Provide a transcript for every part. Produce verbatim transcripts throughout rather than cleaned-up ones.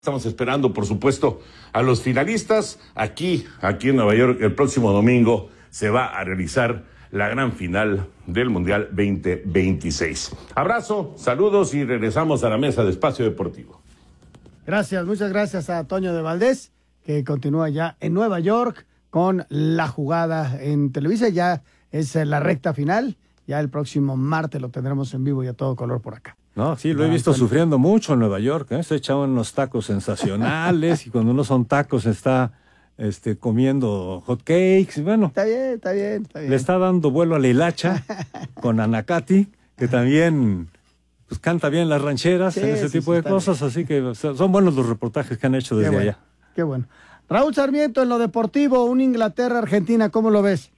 Estamos esperando, por supuesto, a los finalistas. Aquí, aquí en Nueva York, el próximo domingo se va a realizar la gran final del Mundial veinte veintiséis. Abrazo, saludos y regresamos a la mesa de Espacio Deportivo. Gracias, muchas gracias a Toño de Valdés, que continúa ya en Nueva York con la jugada en Televisa. Ya es la recta final. Ya el próximo martes lo tendremos en vivo y a todo color por acá. No, sí, lo he visto sufriendo mucho en Nueva York, ¿eh? Se echaban unos tacos sensacionales y cuando no son tacos está este, comiendo hot cakes. Bueno, está bien, está bien, está bien. Le está dando vuelo a la hilacha con Anacati, que también pues, canta bien las rancheras, sí, en ese sí, tipo sí, de cosas, bien. Así que son buenos los reportajes que han hecho desde qué bueno, allá. Qué bueno. Raúl Sarmiento, en lo deportivo, un Inglaterra-Argentina, ¿cómo lo ves?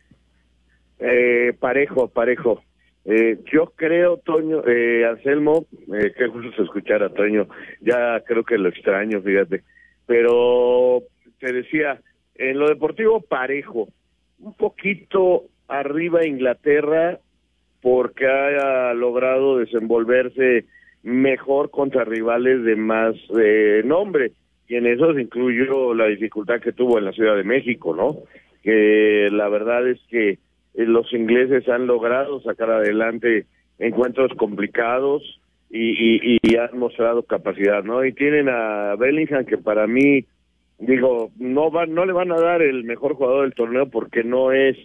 Eh, parejo, parejo. Eh, yo creo, Toño, eh, Anselmo, eh, qué gusto escuchar a Toño, ya creo que lo extraño, fíjate, pero te decía, en lo deportivo parejo, un poquito arriba Inglaterra, porque ha logrado desenvolverse mejor contra rivales de más eh, nombre, y en eso se incluyó la dificultad que tuvo en la Ciudad de México, ¿no? Que la verdad es que los ingleses han logrado sacar adelante encuentros complicados y, y, y han mostrado capacidad, ¿no? Y tienen a Bellingham, que para mí, digo, no van, no le van a dar el mejor jugador del torneo porque no es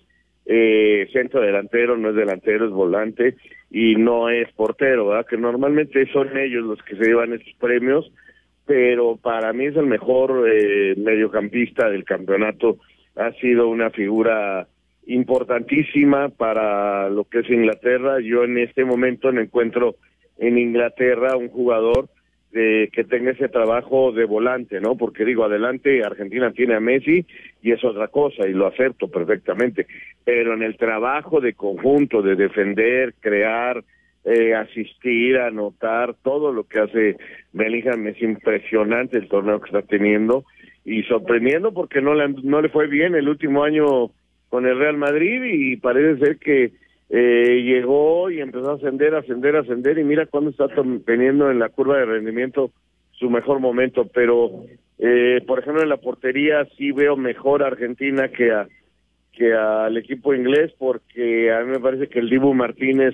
eh, centro delantero, no es delantero, es volante y no es portero, ¿verdad? Que normalmente son ellos los que se llevan estos premios, pero para mí es el mejor eh, mediocampista del campeonato, ha sido una figura importantísima para lo que es Inglaterra. Yo en este momento no encuentro en Inglaterra un jugador eh, que tenga ese trabajo de volante, ¿no? Porque digo, adelante Argentina tiene a Messi y es otra cosa y lo acepto perfectamente, pero en el trabajo de conjunto, de defender, crear, eh, asistir, anotar, todo lo que hace Bellingham es impresionante el torneo que está teniendo y sorprendiendo porque no le, no le fue bien el último año con el Real Madrid y parece ser que eh, llegó y empezó a ascender, ascender, ascender y mira cuándo está teniendo en la curva de rendimiento su mejor momento, pero eh, por ejemplo en la portería sí veo mejor a Argentina que a que al equipo inglés porque a mí me parece que el Dibu Martínez,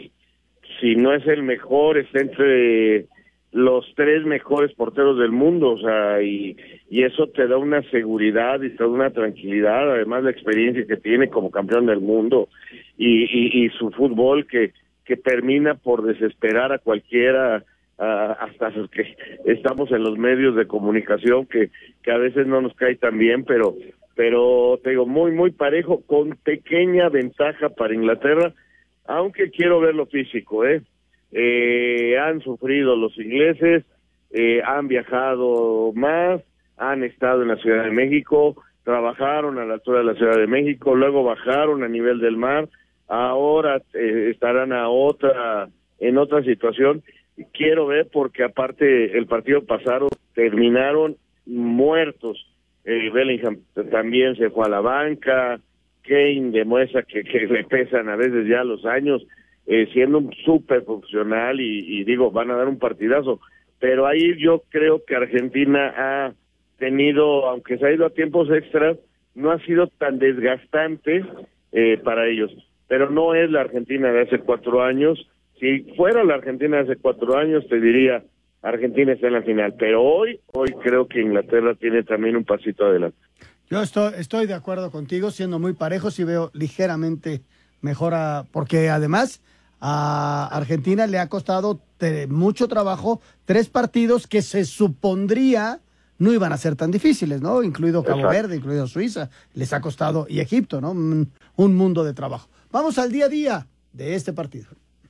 si no es el mejor, está entre los tres mejores porteros del mundo, o sea, y, y eso te da una seguridad y te da una tranquilidad, además la experiencia que tiene como campeón del mundo y, y, y su fútbol que, que termina por desesperar a cualquiera, a, hasta los que estamos en los medios de comunicación, que, que a veces no nos cae tan bien, pero, pero te digo, muy, muy parejo, con pequeña ventaja para Inglaterra, aunque quiero ver lo físico, ¿eh? Eh, han sufrido los ingleses, eh, han viajado más, han estado en la Ciudad de México, trabajaron a la altura de la Ciudad de México, luego bajaron a nivel del mar, ahora eh, estarán a otra, en otra situación. Quiero ver porque aparte el partido pasado terminaron muertos, eh, Bellingham también se fue a la banca, Kane demuestra que, que le pesan a veces ya los años, Eh, siendo un súper profesional y, y digo, van a dar un partidazo, pero ahí yo creo que Argentina ha tenido, aunque se ha ido a tiempos extras, no ha sido tan desgastante eh, para ellos, pero no es la Argentina de hace cuatro años. Si fuera la Argentina de hace cuatro años te diría, Argentina está en la final, pero hoy, hoy creo que Inglaterra tiene también un pasito adelante. Yo estoy, estoy de acuerdo contigo, siendo muy parejos y veo ligeramente mejor a, porque además a Argentina le ha costado te, mucho trabajo tres partidos que se supondría no iban a ser tan difíciles, ¿no? Incluido Cabo Exacto. Verde, incluido Suiza, les ha costado, y Egipto, ¿no? Un, un mundo de trabajo. Vamos al día a día de este partido.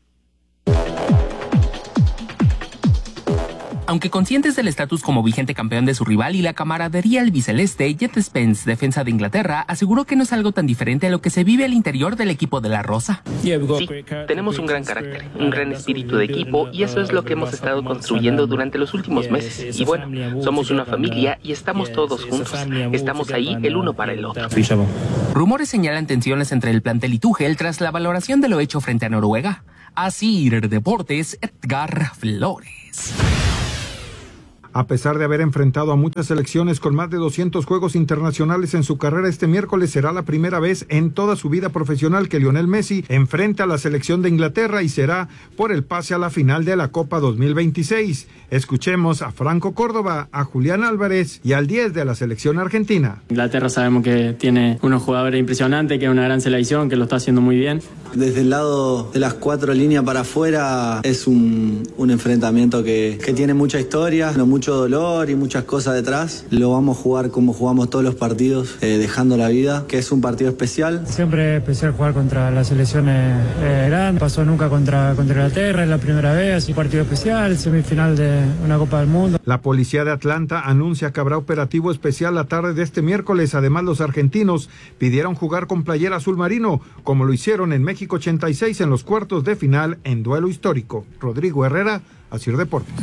Aunque conscientes del estatus como vigente campeón de su rival y la camaradería albiceleste, Jet Spence, defensa de Inglaterra, aseguró que no es algo tan diferente a lo que se vive al interior del equipo de la Rosa. Sí, tenemos un gran carácter, un gran espíritu de equipo y eso es lo que hemos estado construyendo durante los últimos meses. Y bueno, somos una familia y estamos todos juntos. Estamos ahí el uno para el otro. Rumores señalan tensiones entre el plantel y Tuchel tras la valoración de lo hecho frente a Noruega. Así, Deportes, Edgar Flores. A pesar de haber enfrentado a muchas selecciones con más de doscientos juegos internacionales en su carrera, este miércoles será la primera vez en toda su vida profesional que Lionel Messi enfrenta a la selección de Inglaterra y será por el pase a la final de la Copa dos mil veintiséis. Escuchemos a Franco Córdoba, a Julián Álvarez y al diez de la selección argentina. Inglaterra sabemos que tiene unos jugadores impresionantes, que es una gran selección, que lo está haciendo muy bien. Desde el lado de las cuatro líneas para afuera es un, un enfrentamiento que, que tiene mucha historia, mucho dolor y muchas cosas detrás. Lo vamos a jugar como jugamos todos los partidos, eh, dejando la vida, que es un partido especial. Siempre es especial jugar contra las selecciones eh, grandes. Pasó nunca contra, contra Inglaterra, es la primera vez, así un partido especial, semifinal de una Copa del Mundo. La policía de Atlanta anuncia que habrá operativo especial la tarde de este miércoles. Además, los argentinos pidieron jugar con playera azul marino, como lo hicieron en México ochenta y seis en los cuartos de final en duelo histórico. Rodrigo Herrera, Asir Deportes.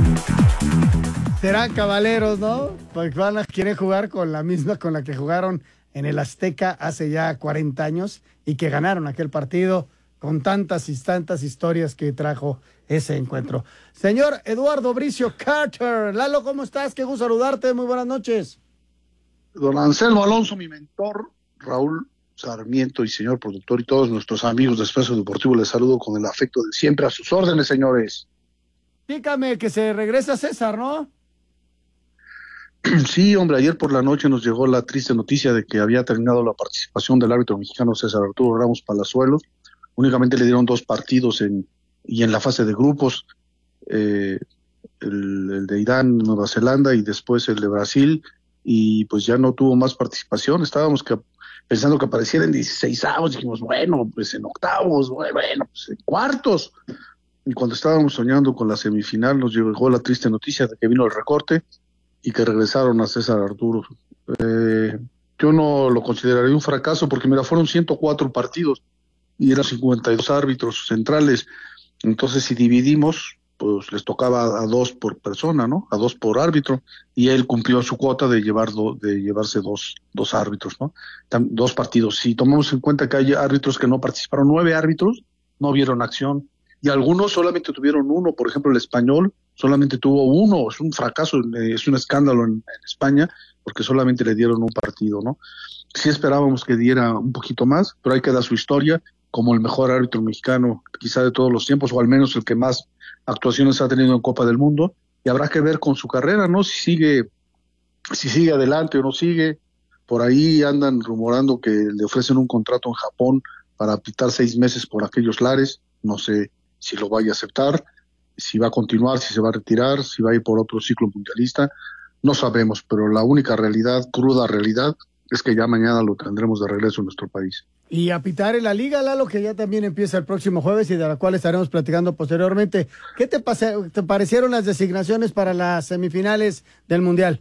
Serán cabaleros, ¿no? Porque van a quieren jugar con la misma con la que jugaron en el Azteca hace ya cuarenta años y que ganaron aquel partido con tantas y tantas historias que trajo ese encuentro. Señor Eduardo Bricio Carter, Lalo, ¿cómo estás? Qué gusto saludarte, muy buenas noches. Don Anselmo Alonso, mi mentor, Raúl Sarmiento y señor productor y todos nuestros amigos de Espacio Deportivo, les saludo con el afecto de siempre, a sus órdenes, señores. Dígame que se regresa César, ¿no? Sí, hombre, ayer por la noche nos llegó la triste noticia de que había terminado la participación del árbitro mexicano César Arturo Ramos Palazuelos. Únicamente le dieron dos partidos en y en la fase de grupos, eh, el, el de Irán, Nueva Zelanda y después el de Brasil, y pues ya no tuvo más participación. Estábamos que, pensando que apareciera en dieciseisavos, dijimos, bueno, pues en octavos, bueno, pues en cuartos. Y cuando estábamos soñando con la semifinal, nos llegó la triste noticia de que vino el recorte y que regresaron a César Arturo. Eh, yo no lo consideraría un fracaso porque, mira, fueron ciento cuatro partidos y eran cincuenta y dos árbitros centrales. Entonces, si dividimos, pues les tocaba a dos por persona, ¿no? A dos por árbitro, y él cumplió su cuota de llevar do, de llevarse dos dos árbitros, ¿no? Tam, dos partidos. Si tomamos en cuenta que hay árbitros que no participaron, nueve árbitros no vieron acción, y algunos solamente tuvieron uno. Por ejemplo, el español solamente tuvo uno. Es un fracaso, es un escándalo en, en España, porque solamente le dieron un partido, ¿no? Sí esperábamos que diera un poquito más, pero ahí queda su historia como el mejor árbitro mexicano, quizá de todos los tiempos, o al menos el que más actuaciones ha tenido en Copa del Mundo, y habrá que ver con su carrera, ¿no? Si sigue, si sigue adelante o no sigue. Por ahí andan rumorando que le ofrecen un contrato en Japón para pitar seis meses por aquellos lares. No sé si lo vaya a aceptar, si va a continuar, si se va a retirar, si va a ir por otro ciclo mundialista. No sabemos, pero la única realidad, cruda realidad, es que ya mañana lo tendremos de regreso en nuestro país. Y a pitar en la Liga, Lalo, que ya también empieza el próximo jueves y de la cual estaremos platicando posteriormente. ¿Qué te, pase, te parecieron las designaciones para las semifinales del Mundial?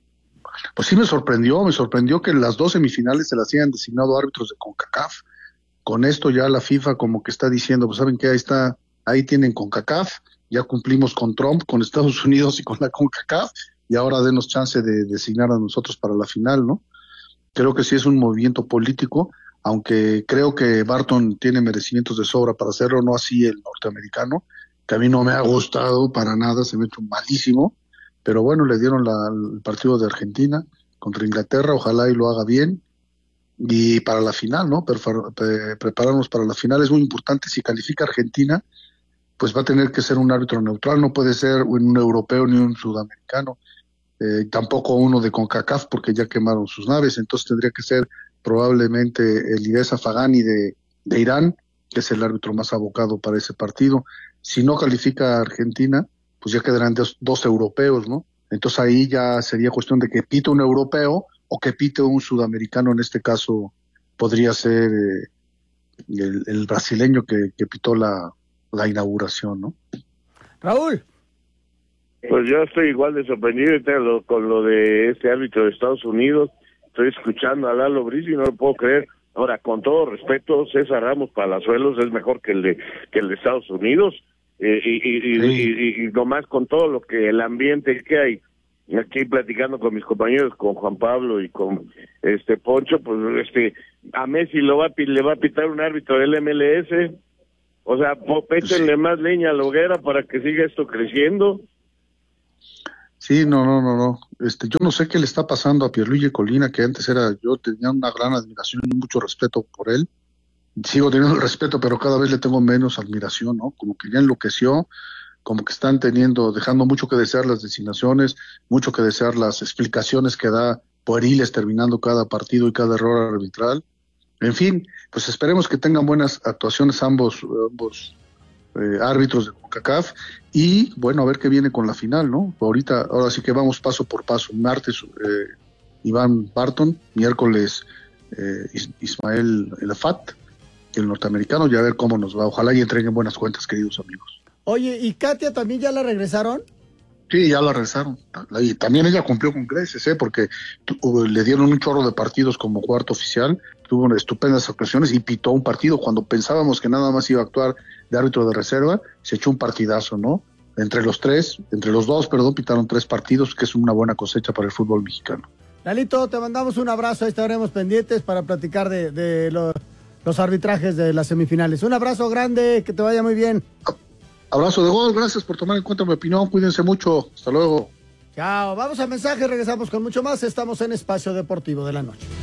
Pues sí me sorprendió, me sorprendió que las dos semifinales se las hayan designado árbitros de CONCACAF. Con esto ya la FIFA como que está diciendo, pues saben que ahí está, ahí tienen CONCACAF, ya cumplimos con Trump, con Estados Unidos y con la CONCACAF, y ahora denos chance de designar a nosotros para la final, ¿no? Creo que sí es un movimiento político, aunque creo que Barton tiene merecimientos de sobra para hacerlo, no así el norteamericano, que a mí no me ha gustado para nada, se me ha hecho malísimo, pero bueno, le dieron la, el partido de Argentina contra Inglaterra, ojalá y lo haga bien, y para la final, ¿no? Prefer, pre, prepararnos para la final es muy importante. Si califica Argentina, pues va a tener que ser un árbitro neutral, no puede ser un europeo ni un sudamericano, eh, tampoco uno de CONCACAF porque ya quemaron sus naves, entonces tendría que ser probablemente el Idrissa Fagani de, de Irán, que es el árbitro más abocado para ese partido. Si no califica a Argentina, pues ya quedarán dos, dos europeos, ¿no? Entonces ahí ya sería cuestión de que pite un europeo o que pite un sudamericano. En este caso podría ser eh, el, el brasileño que, que pitó la, la inauguración, ¿no? Raúl. Pues yo estoy igual de sorprendido con lo de este árbitro de Estados Unidos. Estoy escuchando a Lalo Bricio y no lo puedo creer. Ahora, con todo respeto, César Ramos Palazuelos es mejor que el de que el de Estados Unidos. Eh, y, y, y, sí. y, y nomás con todo lo que el ambiente que hay, aquí platicando con mis compañeros, con Juan Pablo y con este Poncho, pues este a Messi lo va a, le va a pitar un árbitro del M L S. O sea, péchenle sí. más leña a la hoguera para que siga esto creciendo. Sí, no, no, no, no. Este, yo no sé qué le está pasando a Pierluigi Collina, que antes era, yo tenía una gran admiración y mucho respeto por él. Sigo teniendo el respeto, pero cada vez le tengo menos admiración, ¿no? Como que ya enloqueció, como que están teniendo, dejando mucho que desear las designaciones, mucho que desear las explicaciones que da pueriles terminando cada partido y cada error arbitral. En fin, pues esperemos que tengan buenas actuaciones ambos, ambos eh, árbitros de CONCACAF y bueno, a ver qué viene con la final, ¿no? Ahorita, ahora sí que vamos paso por paso. Martes eh, Iván Barton, miércoles eh, Is- Ismael Elafat, el norteamericano, y a ver cómo nos va. Ojalá y entreguen buenas cuentas, queridos amigos. Oye, ¿y Katia también ya la regresaron? Sí, ya la regresaron. Y también ella cumplió con creces, ¿eh? Porque tu, le dieron un chorro de partidos como cuarto oficial, tuvo estupendas actuaciones y pitó un partido. Cuando pensábamos que nada más iba a actuar de árbitro de reserva, se echó un partidazo, ¿no? Entre los tres, entre los dos, perdón, pitaron tres partidos, que es una buena cosecha para el fútbol mexicano. Lalito, te mandamos un abrazo, ahí estaremos pendientes para platicar de, de los, los arbitrajes de las semifinales. Un abrazo grande, que te vaya muy bien. Abrazo de gol, gracias por tomar en cuenta mi opinión, cuídense mucho, hasta luego. Chao, vamos a mensaje, regresamos con mucho más, estamos en Espacio Deportivo de la Noche.